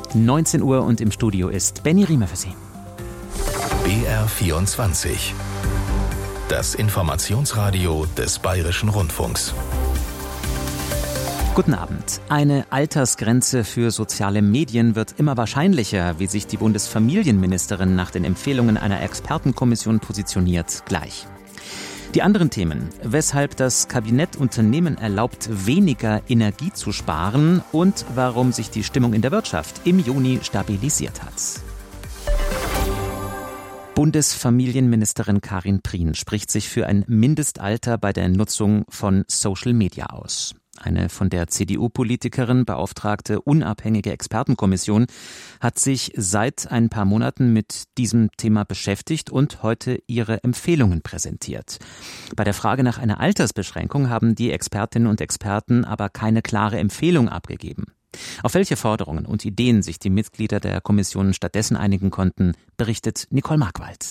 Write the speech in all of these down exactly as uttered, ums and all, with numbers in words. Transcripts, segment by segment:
neunzehn Uhr und im Studio ist Benny Riemer für Sie. B R vierundzwanzig. Das Informationsradio des Bayerischen Rundfunks. Guten Abend. Eine Altersgrenze für soziale Medien wird immer wahrscheinlicher, wie sich die Bundesfamilienministerin nach den Empfehlungen einer Expertenkommission positioniert, gleich. Die anderen Themen, weshalb das Kabinett Unternehmen erlaubt, weniger Energie zu sparen und warum sich die Stimmung in der Wirtschaft im Juni stabilisiert hat. Bundesfamilienministerin Karin Prien spricht sich für ein Mindestalter bei der Nutzung von Social Media aus. Eine von der C D U-Politikerin beauftragte unabhängige Expertenkommission hat sich seit ein paar Monaten mit diesem Thema beschäftigt und heute ihre Empfehlungen präsentiert. Bei der Frage nach einer Altersbeschränkung haben die Expertinnen und Experten aber keine klare Empfehlung abgegeben. Auf welche Forderungen und Ideen sich die Mitglieder der Kommission stattdessen einigen konnten, berichtet Nicole Markwald.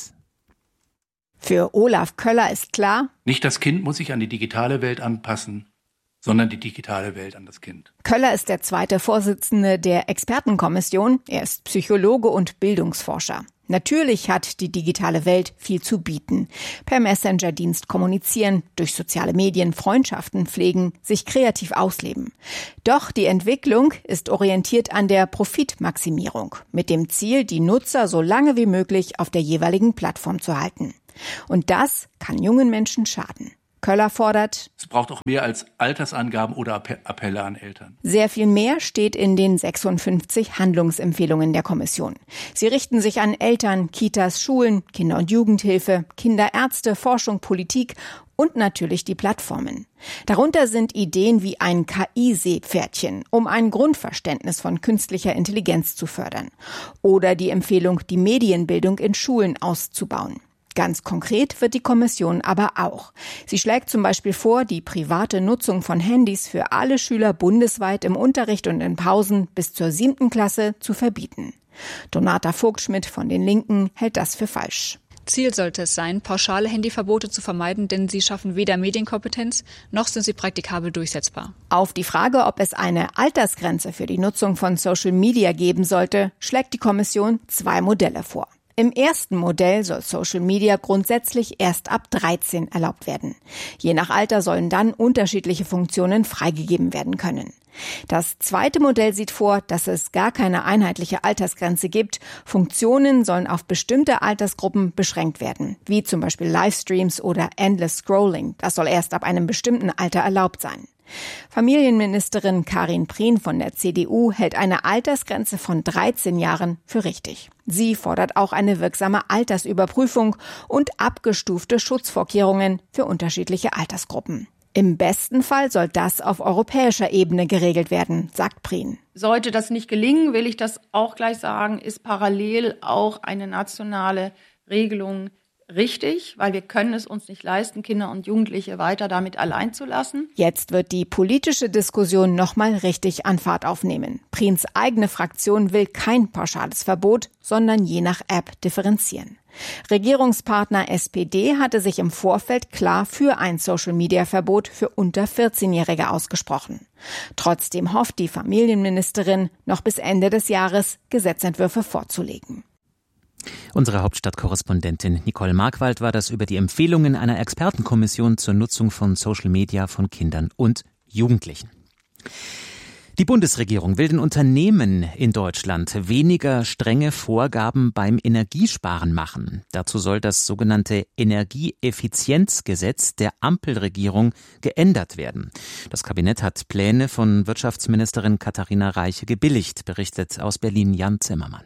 Für Olaf Köller ist klar: Nicht das Kind muss sich an die digitale Welt anpassen, sondern die digitale Welt an das Kind. Köller ist der zweite Vorsitzende der Expertenkommission. Er ist Psychologe und Bildungsforscher. Natürlich hat die digitale Welt viel zu bieten. Per Messenger-Dienst kommunizieren, durch soziale Medien Freundschaften pflegen, sich kreativ ausleben. Doch die Entwicklung ist orientiert an der Profitmaximierung, mit dem Ziel, die Nutzer so lange wie möglich auf der jeweiligen Plattform zu halten. Und das kann jungen Menschen schaden. Köller fordert: Es braucht auch mehr als Altersangaben oder Appelle an Eltern. Sehr viel mehr steht in den sechsundfünfzig Handlungsempfehlungen der Kommission. Sie richten sich an Eltern, Kitas, Schulen, Kinder- und Jugendhilfe, Kinderärzte, Forschung, Politik und natürlich die Plattformen. Darunter sind Ideen wie ein K I-Seepferdchen, um ein Grundverständnis von künstlicher Intelligenz zu fördern. Oder die Empfehlung, die Medienbildung in Schulen auszubauen. Ganz konkret wird die Kommission aber auch. Sie schlägt zum Beispiel vor, die private Nutzung von Handys für alle Schüler bundesweit im Unterricht und in Pausen bis zur siebten Klasse zu verbieten. Donata Vogtschmidt von den Linken hält das für falsch. Ziel sollte es sein, pauschale Handyverbote zu vermeiden, denn sie schaffen weder Medienkompetenz, noch sind sie praktikabel durchsetzbar. Auf die Frage, ob es eine Altersgrenze für die Nutzung von Social Media geben sollte, schlägt die Kommission zwei Modelle vor. Im ersten Modell soll Social Media grundsätzlich erst ab dreizehn erlaubt werden. Je nach Alter sollen dann unterschiedliche Funktionen freigegeben werden können. Das zweite Modell sieht vor, dass es gar keine einheitliche Altersgrenze gibt. Funktionen sollen auf bestimmte Altersgruppen beschränkt werden, wie zum Beispiel Livestreams oder Endless Scrolling. Das soll erst ab einem bestimmten Alter erlaubt sein. Familienministerin Karin Prien von der C D U hält eine Altersgrenze von dreizehn Jahren für richtig. Sie fordert auch eine wirksame Altersüberprüfung und abgestufte Schutzvorkehrungen für unterschiedliche Altersgruppen. Im besten Fall soll das auf europäischer Ebene geregelt werden, sagt Prien. Sollte das nicht gelingen, will ich das auch gleich sagen, ist parallel auch eine nationale Regelung richtig, weil wir können es uns nicht leisten, Kinder und Jugendliche weiter damit allein zu lassen. Jetzt wird die politische Diskussion nochmal richtig an Fahrt aufnehmen. Priens eigene Fraktion will kein pauschales Verbot, sondern je nach App differenzieren. Regierungspartner S P D hatte sich im Vorfeld klar für ein Social-Media-Verbot für unter vierzehnjährige ausgesprochen. Trotzdem hofft die Familienministerin, noch bis Ende des Jahres Gesetzentwürfe vorzulegen. Unsere Hauptstadtkorrespondentin Nicole Markwald war das über die Empfehlungen einer Expertenkommission zur Nutzung von Social Media von Kindern und Jugendlichen. Die Bundesregierung will den Unternehmen in Deutschland weniger strenge Vorgaben beim Energiesparen machen. Dazu soll das sogenannte Energieeffizienzgesetz der Ampelregierung geändert werden. Das Kabinett hat Pläne von Wirtschaftsministerin Katharina Reiche gebilligt, berichtet aus Berlin Jan Zimmermann.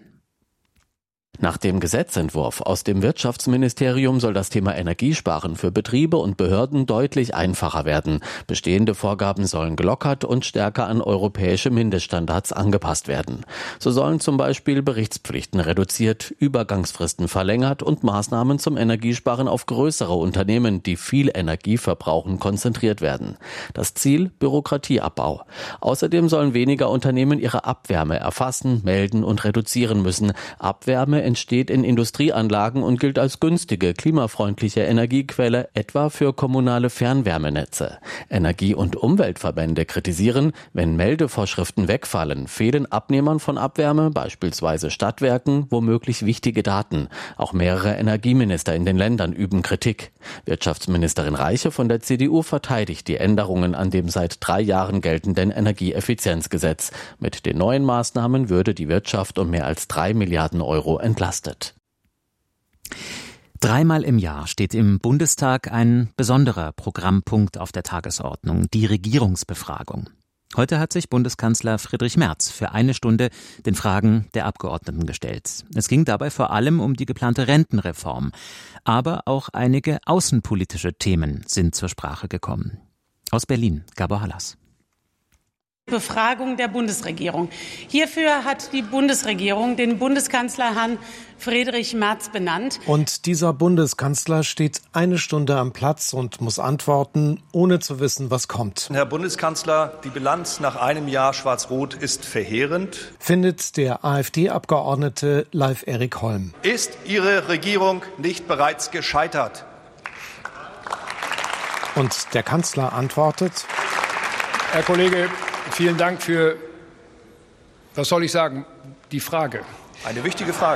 Nach dem Gesetzentwurf aus dem Wirtschaftsministerium soll das Thema Energiesparen für Betriebe und Behörden deutlich einfacher werden. Bestehende Vorgaben sollen gelockert und stärker an europäische Mindeststandards angepasst werden. So sollen zum Beispiel Berichtspflichten reduziert, Übergangsfristen verlängert und Maßnahmen zum Energiesparen auf größere Unternehmen, die viel Energie verbrauchen, konzentriert werden. Das Ziel: Bürokratieabbau. Außerdem sollen weniger Unternehmen ihre Abwärme erfassen, melden und reduzieren müssen. Abwärme Wärme entsteht in Industrieanlagen und gilt als günstige, klimafreundliche Energiequelle, etwa für kommunale Fernwärmenetze. Energie- und Umweltverbände kritisieren, wenn Meldevorschriften wegfallen, fehlen Abnehmern von Abwärme, beispielsweise Stadtwerken, womöglich wichtige Daten. Auch mehrere Energieminister in den Ländern üben Kritik. Wirtschaftsministerin Reiche von der C D U verteidigt die Änderungen an dem seit drei Jahren geltenden Energieeffizienzgesetz. Mit den neuen Maßnahmen würde die Wirtschaft um mehr als drei Milliarden Euro entlastet. Dreimal im Jahr steht im Bundestag ein besonderer Programmpunkt auf der Tagesordnung, die Regierungsbefragung. Heute hat sich Bundeskanzler Friedrich Merz für eine Stunde den Fragen der Abgeordneten gestellt. Es ging dabei vor allem um die geplante Rentenreform. Aber auch einige außenpolitische Themen sind zur Sprache gekommen. Aus Berlin, Gabor Hallas. Befragung der Bundesregierung. Hierfür hat die Bundesregierung den Bundeskanzler Herrn Friedrich Merz benannt. Und dieser Bundeskanzler steht eine Stunde am Platz und muss antworten, ohne zu wissen, was kommt. Herr Bundeskanzler, die Bilanz nach einem Jahr Schwarz-Rot ist verheerend, findet der AfD-Abgeordnete Leif Erik Holm. Ist Ihre Regierung nicht bereits gescheitert? Und der Kanzler antwortet: Herr Kollege, vielen Dank für, was soll ich sagen, die Frage. Eine wichtige Frage.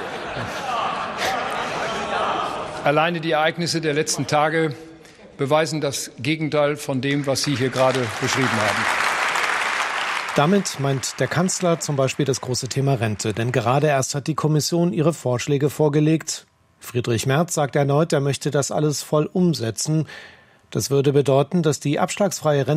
Alleine die Ereignisse der letzten Tage beweisen das Gegenteil von dem, was Sie hier gerade beschrieben haben. Damit meint der Kanzler zum Beispiel das große Thema Rente. Denn gerade erst hat die Kommission ihre Vorschläge vorgelegt. Friedrich Merz sagt erneut, er möchte das alles voll umsetzen. Das würde bedeuten, dass die abschlagsfreie Rente